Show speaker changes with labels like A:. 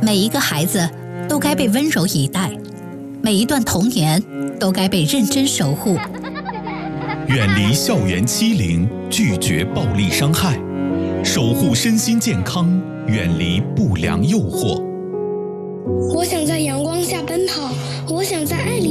A: 每一个孩子都该被温柔以待，每一段童年都该被认真守护。
B: 远离校园欺凌，拒绝暴力伤害，守护身心健康，远离不良诱惑。
C: 我想在阳光下奔跑，我想在爱里